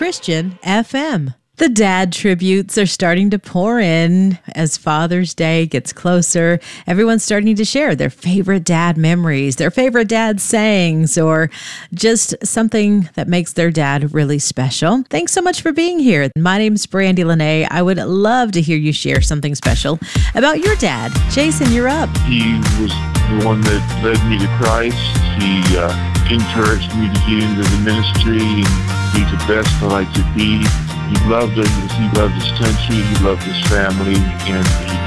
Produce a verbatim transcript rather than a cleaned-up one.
Christian F M. The dad tributes are starting to pour in as Father's Day gets closer. Everyone's starting to share their favorite dad memories, their favorite dad sayings, or just something that makes their dad really special. Thanks so much for being here. My name's Brandy Lene. I would love to hear you share something special about your dad. Jason, you're up. He was the one that led me to Christ. He uh, encouraged me to get into the ministry and be the best I like to be. He loved us, he loved his country, he loved his family, and he